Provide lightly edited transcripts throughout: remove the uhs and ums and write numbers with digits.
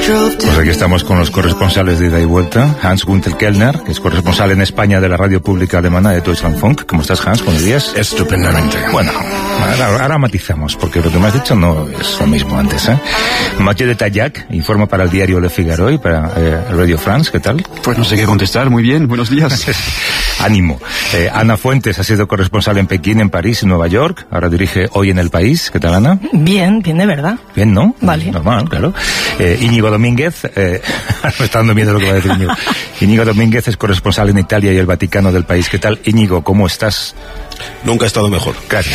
Pues aquí estamos con los corresponsales de ida y vuelta. Hans-Günther Kellner, que es corresponsal en España de la radio pública alemana de Deutschlandfunk. ¿Cómo estás, Hans? Buenos días. Estupendamente. Bueno, ahora matizamos, porque lo que me has dicho no es lo mismo antes, ¿eh? Mathieu de Taillac informa para el diario Le Figaro y para Radio France. ¿Qué tal? Pues no sé qué contestar. Muy bien, buenos días. Ánimo. Ana Fuentes ha sido corresponsal en Pekín, en París y Nueva York. Ahora dirige Hoy en el País. ¿Qué tal, Ana? Bien de verdad. Bien, ¿no? Vale. Normal, claro. Íñigo Domínguez, me está dando miedo lo que va a decir Íñigo. Íñigo Domínguez es corresponsal en Italia y el Vaticano del País. ¿Qué tal, Íñigo? ¿Cómo estás? Nunca he estado mejor. Gracias.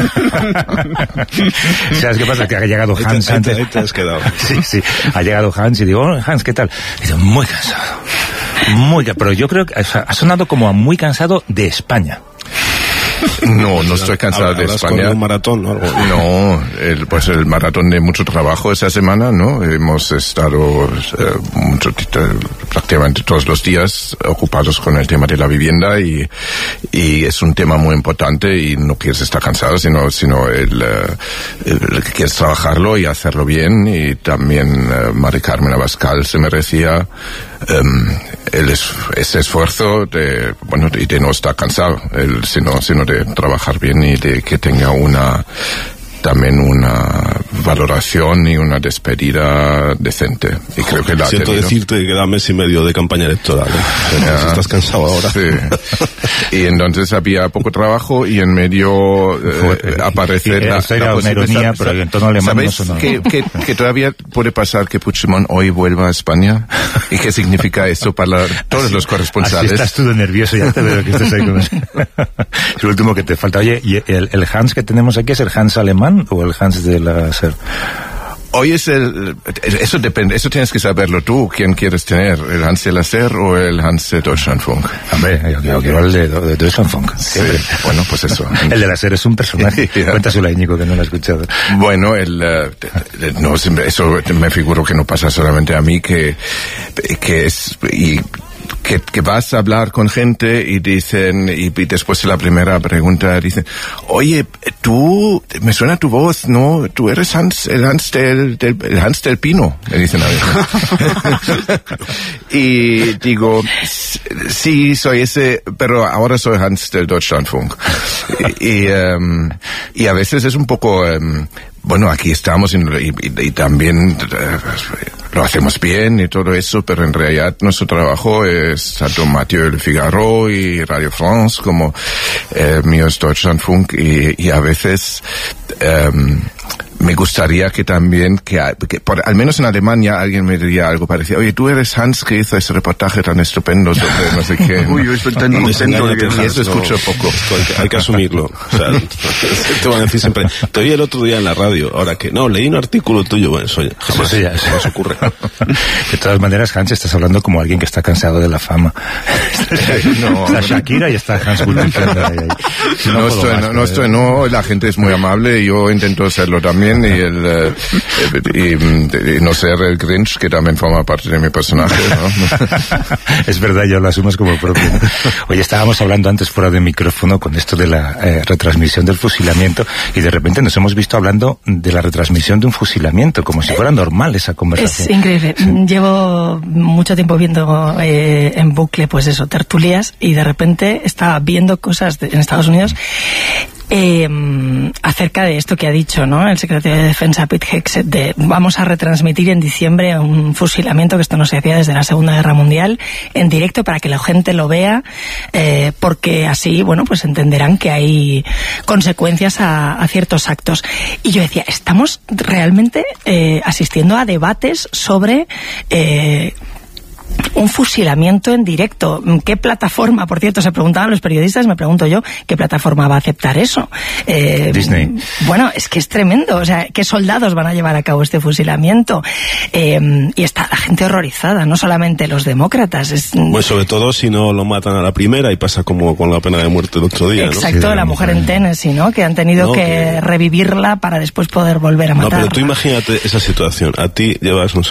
¿Sabes qué pasa? Que ha llegado Hans antes. Ahí te has quedado. Sí. Ha llegado Hans y digo, oh, Hans, ¿qué tal? Y digo, muy cansado. Pero yo creo que ha sonado como a muy cansado de España. No estoy cansado de España. ¿Un maratón o algo? No, el maratón de mucho trabajo esa semana, ¿no? Hemos estado prácticamente todos los días ocupados con el tema de la vivienda y es un tema muy importante y no quieres estar cansado, sino quieres trabajarlo y hacerlo bien. Y también Mari Carmen Abascal se merecía ese esfuerzo de no estar cansado, sino de trabajar bien y de que tenga también una valoración y una despedida decente. Y creo que la siento decirte que queda mes y medio de campaña electoral. Si estás cansado ahora. Sí. Y entonces había poco trabajo y en medio aparece la una ironía, pero en tono alemán no sonó. Que todavía puede pasar que Puigdemont hoy vuelva a España? ¿Y qué significa eso para todos los corresponsales? Así estás tú de nervioso, ya te veo que estás ahí con eso. Es lo último que te falta. Oye, ¿y el Hans que tenemos aquí es el Hans alemán o el Hans de la SER? Hoy eso depende, eso tienes que saberlo tú, quién quieres tener, el Hans de la SER o el Hans de Deutschlandfunk. Hombre, yo quiero el de Deutschlandfunk. Sí, bueno, pues eso. El de la SER es un personaje. Cuéntaselo a Íñigo, que no lo ha escuchado. Bueno, eso me figuro que no pasa solamente a mí, que vas a hablar con gente y dicen, y después de la primera pregunta dicen, oye, tú, me suena tu voz, ¿no? Tú eres el Hans del Pino, me dicen a mí. Y digo, sí, soy ese, pero ahora soy Hans del Deutschlandfunk. Y a veces es un poco, aquí estamos y también lo hacemos bien y todo eso, pero en realidad nuestro trabajo es tanto Mathieu Le Figaro y Radio France como mío es Deutschlandfunk y a veces me gustaría que también, al menos en Alemania alguien me diría algo parecido. Oye, tú eres Hans que hizo ese reportaje tan estupendo sobre no sé qué. Uy, yo estoy tan contento y eso escucho poco. Hay que asumirlo. O sea, te van a decir siempre, te oí el otro día en la radio, ahora que no, leí un artículo tuyo, bueno, eso jamás se ocurre. De todas maneras, Hans, estás hablando como alguien que está cansado de la fama. Está Shakira y está Hans Günther. No, la gente es muy amable, yo intento serlo también. Y no ser el Grinch, que también forma parte de mi personaje, ¿no? Es verdad, yo lo asumo como propio, ¿no? Oye, estábamos hablando antes fuera de micrófono con esto de la retransmisión del fusilamiento y de repente nos hemos visto hablando de la retransmisión de un fusilamiento, como si fuera normal esa conversación. Es increíble. Sí. Llevo mucho tiempo viendo en bucle, pues eso, tertulias, y de repente estaba viendo cosas en Estados Unidos acerca de esto que ha dicho, ¿no?, el secretario de Defensa Pete Hegseth, de vamos a retransmitir en diciembre un fusilamiento, que esto no se hacía desde la Segunda Guerra Mundial, en directo para que la gente lo vea, porque así, pues entenderán que hay consecuencias a ciertos actos. Y yo decía, estamos realmente asistiendo a debates sobre un fusilamiento en directo. ¿Qué plataforma, por cierto, se preguntaban los periodistas, me pregunto yo, qué plataforma va a aceptar eso? Disney. Bueno, es que es tremendo, o sea, ¿qué soldados van a llevar a cabo este fusilamiento? Y está la gente horrorizada, no solamente los demócratas. Pues sobre todo si no lo matan a la primera y pasa como con la pena de muerte el otro día, ¿no? Exacto, la mujer en Tennessee, ¿no?, que han tenido que revivirla para después poder volver a matar. No, pero tú imagínate esa situación. A ti llevas, no sé,